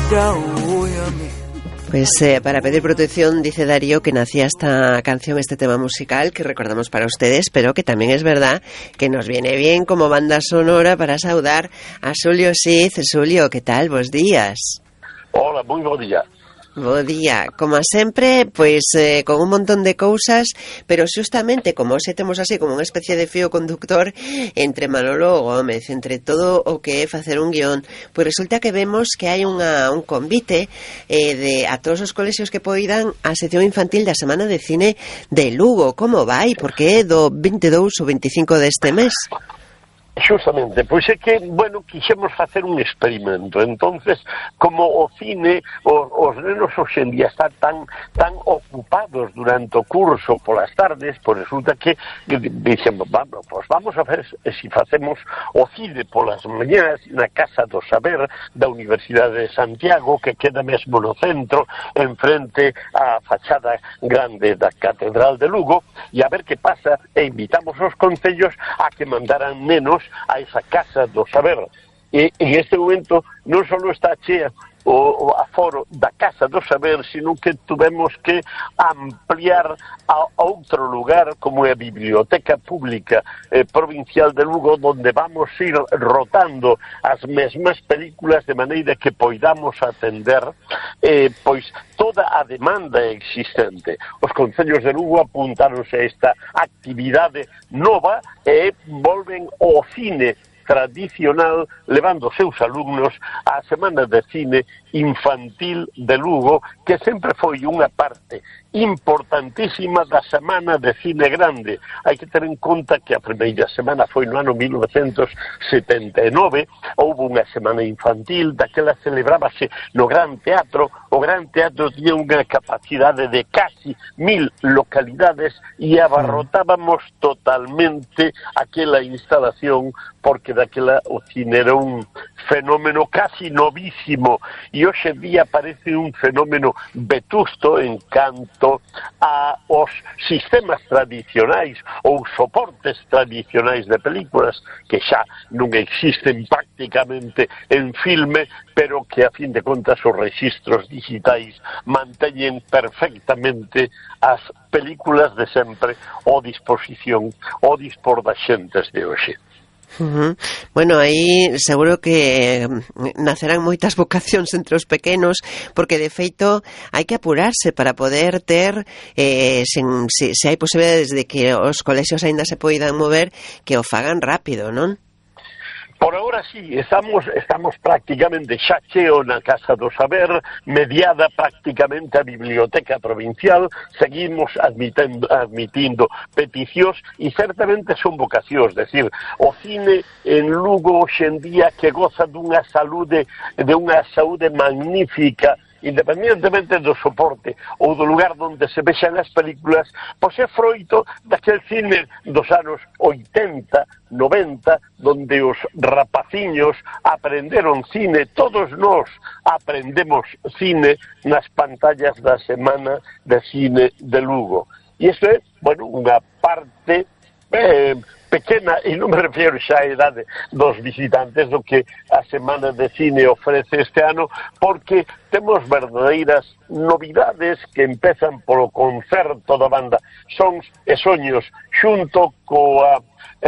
Pues para pedir protección, dice Darío que nacía esta canción, este tema musical que recordamos para ustedes, pero que también es verdad que nos viene bien como banda sonora para saudar a Xulio Cid. Xulio, ¿qué tal? Bos días. Hola, moi bo día. Bo día, como sempre, pois con un montón de cousas, pero xustamente como se temos así como unha especie de fío conductor entre Manolo Gómez, entre todo o que é facer un guión, pois resulta que vemos que hai un convite a todos os colexios que poidan a sección infantil da Semana de Cine de Lugo. Como vai? Porque é do 22 ou 25 deste mes. Xustamente, pois é que, bueno, quixemos facer un experimento. Entonces, como o cine, os nenos hoxendía están tan ocupados durante o curso polas tardes, pois resulta que dixemos, vamos a ver se facemos o cine polas mañanas na Casa do Saber da Universidade de Santiago, que queda mesmo no centro, enfrente á fachada grande da Catedral de Lugo, e a ver que pasa, e invitamos os concellos a que mandaran nenos a esa Casa do Saber. E en este momento non só está chea o aforo da Casa do Saber, sino que tuvemos que ampliar a outro lugar como é a Biblioteca Pública Provincial de Lugo, donde vamos ir rotando as mesmas películas de maneira que poidamos atender pois toda a demanda existente. Os concellos de Lugo apuntáronse a esta actividade nova e volven ao cine tradicional, levando os seus alumnos á Semana de Cine Infantil de Lugo, que sempre foi unha parte importantísima da Semana de Cine Grande. Hai que ter en conta que a primeira semana foi no ano 1979, houve unha semana infantil, daquela celebrábase no Gran Teatro. O Gran Teatro tiña unha capacidade de casi 1000 localidades e abarrotábamos totalmente aquela instalación, porque daquela o cine era un fenómeno casi novísimo e hoxe día parece un fenómeno vetusto en canto a os sistemas tradicionais ou soportes tradicionais de películas que xa non existen prácticamente en filme, pero que a fin de contas os registros digitais manteñen perfectamente as películas de sempre ao disposición, ao dispor das xentes de hoxe. Bueno, aí seguro que nacerán moitas vocacións entre os pequenos, porque de feito hai que apurarse para poder ter se hai posibilidades de que os colexios aínda se poidan mover, que o fagan rápido, non? Por ahora sí, estamos prácticamente xa cheo na Casa do Saber, mediada prácticamente a Biblioteca Provincial, seguimos admitindo peticións e certamente son vocacións, decir, o cine en Lugo hoxendía que goza dunha saúde magnífica, independentemente do soporte ou do lugar onde se vexan as películas, pois é froito daquel cine dos anos 80, 90, donde os rapaciños aprenderon cine. Todos nós aprendemos cine nas pantallas da Semana de Cine de Lugo. E isto é, bueno, unha parte pequena, e non me refiro xa a idade dos visitantes do que a Semana de Cine ofrece este ano, porque temos verdadeiras novidades que empezan polo concerto da banda Sons e Soños, xunto coa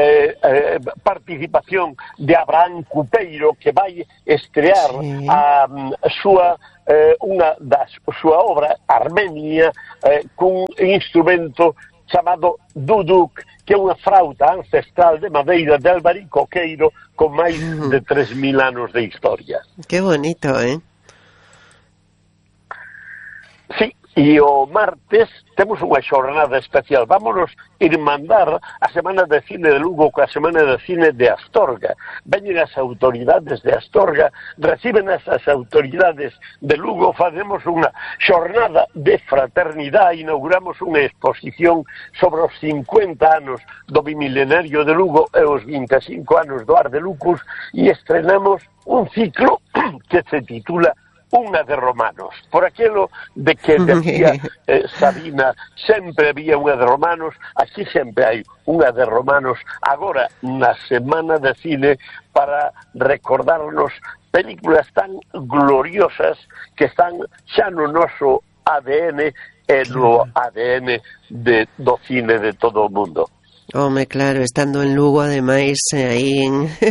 participación de Abraham Cupeiro, que vai estrear a súa obra Armenia cun instrumento chamado duduk, que é unha frauta ancestral de madeira de albaricoqueiro con máis de 3000 anos de historia. Que bonito, Sí, e o martes temos unha xornada especial. Vámonos irmandar a Semana de Cine de Lugo coa Semana de Cine de Astorga. Veñen as autoridades de Astorga, reciben as autoridades de Lugo, facemos unha xornada de fraternidade, inauguramos unha exposición sobre os 50 anos do bimilenario de Lugo e os 25 anos do Ar de Lucus, e estrenamos un ciclo que se titula unha de romanos. Por aquilo de que decía Sabina, sempre había unha de romanos, aquí sempre hai unha de romanos, agora na Semana de Cine, para recordarnos películas tan gloriosas que están xa no noso ADN e no ADN do cine de todo o mundo. Home, claro, estando en Lugo, ademais, aí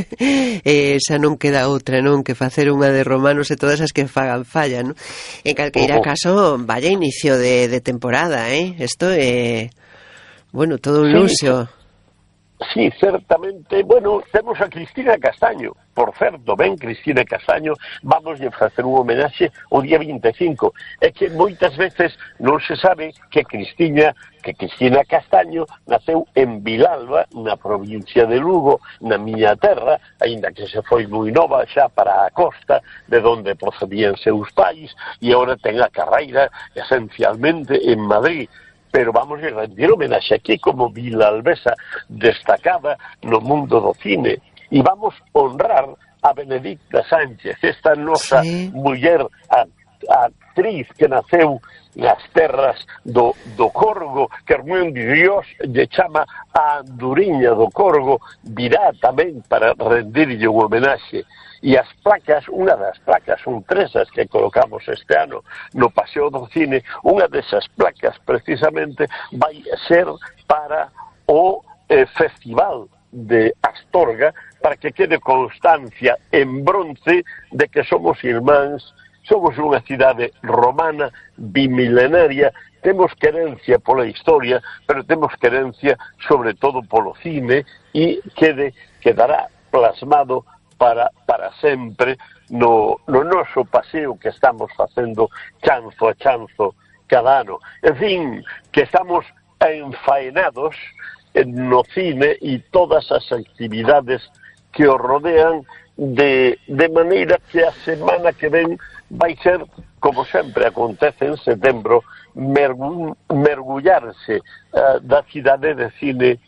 xa non queda outra, non, que facer unha de romanos e todas as que fagan falla, non? En calqueira caso, vaya inicio de temporada, Isto é, bueno, todo un luxo. Sí, certamente. Bueno, temos a Cristina Castaño. Por certo, ben, Cristina Castaño, vamos a facer un homenaxe o día 25. É que moitas veces non se sabe que Cristina Castaño naceu en Vilalba, na provincia de Lugo, na miña terra, aínda que se foi moi nova xa para a costa, de onde procedían seus pais, e agora ten a carreira esencialmente en Madrid. Pero vamos a rendir homenaxe aquí como vilalbesa destacada no mundo do cine, e vamos honrar a Benedicta Sánchez, esta nosa muller, a actriz que naceu nas terras do Corgo, que Hermión de Dios lle chama a Anduriña do Corgo, virá tamén para rendirlle un homenaxe. E as placas, unha das placas, son tres as que colocamos este ano no Paseo do Cine, unha desas placas precisamente vai ser para o Festival de Astorga, para que quede constancia en bronce de que somos irmáns, somos unha cidade romana, bimilenaria, temos querencia pola historia, pero temos querencia sobre todo polo cine, e quedará plasmado para sempre no noso paseo que estamos facendo chanzo a chanzo cada ano. En fin, que estamos enfaenados no cine e todas as actividades que o rodean, de maneira que a semana que ven vai ser, como sempre acontece en setembro, mergullarse da cidade de cine,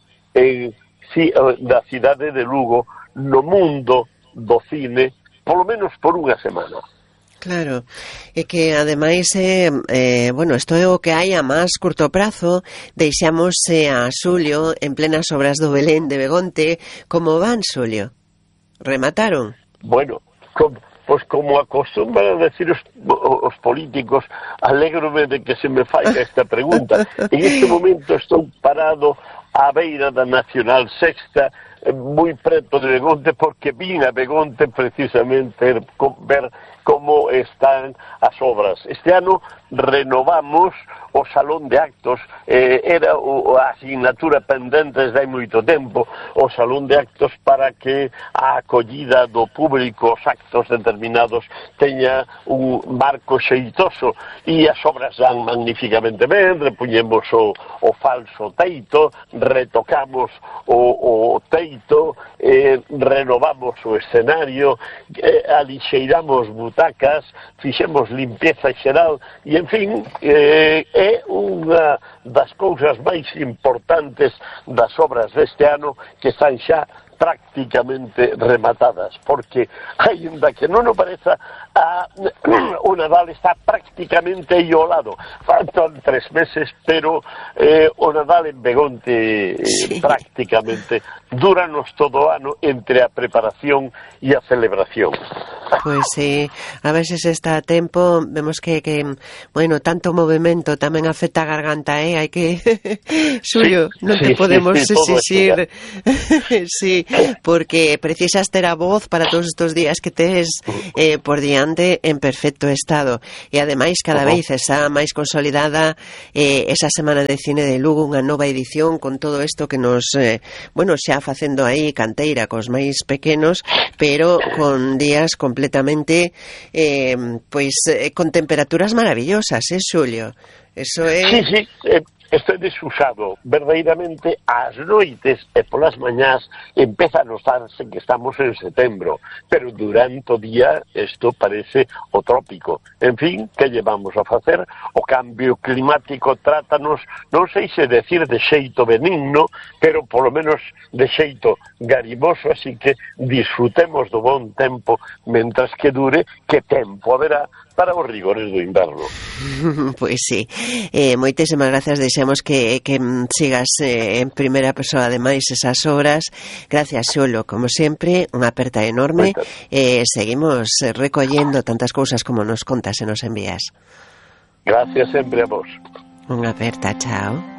da cidade de Lugo, no mundo do cine, polo menos por unha semana. Claro, é que ademais bueno, isto é o que hai a máis curto prazo. Deixamos a Xulio en plenas obras do Belén de Begonte. Como van, Xulio? Remataron? Bueno, como acostumbran a decir os políticos, alégrome de que se me faiga esta pregunta. En este momento estou parado á beira da Nacional Sexta, moi preto de Begonte, porque vin a Begonte precisamente ver como están as obras. Este ano renovamos o Salón de Actos, era a asignatura pendente desde hai moito tempo, o Salón de Actos, para que a acollida do público, os actos determinados, teña un marco xeitoso, e as obras dan magníficamente ben. Repuñemos o falso teito, retocamos o teito, renovamos o escenario, alixeiramos butacas, fixemos limpieza xeral, e en fin, é unha das cousas máis importantes das obras deste ano, que están xa prácticamente rematadas, porque aínda que non o pareza, o Nadal está prácticamente aí ao lado. Faltan 3 meses, pero o Nadal en Begonte prácticamente dúranos todo o ano entre a preparación e a celebración. Pois sí, a veces está a tempo, vemos que bueno, tanto movimento tamén afecta a garganta, hai que Xulio, non te podemos exixir sí, porque precisas ter a voz para todos estes días que tes por diante en perfecto estado, e ademais cada vez está máis consolidada esa Semana de Cine de Lugo, unha nova edición con todo isto que nos bueno, xa facendo aí canteira cos máis pequenos, pero con días completamente pois con temperaturas maravillosas, Xulio? Eso é... Sí, estou desusado. Verdadeiramente, as noites e polas mañás empeza a notarse que estamos en setembro, pero durante o día isto parece o trópico. En fin, que llevamos a facer? O cambio climático trátanos, non sei se decir de xeito benigno, pero polo menos de xeito garimoso, así que disfrutemos do bon tempo mentras que dure, que tempo haberá para os rigores do inverno. Pois sí, moitísimas gracias, desexamos que sigas en primeira persoa ademais esas obras. Gracias, Xolo, como sempre, unha aperta enorme, seguimos recollendo tantas cousas como nos contas e nos envías. Gracias sempre a vos. Unha aperta, chao.